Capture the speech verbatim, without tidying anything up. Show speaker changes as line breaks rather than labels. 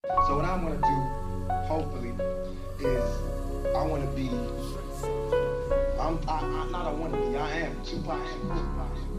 So what I want to do, hopefully, is I want to be. I'm I, I, not I want to be. I am Tupac.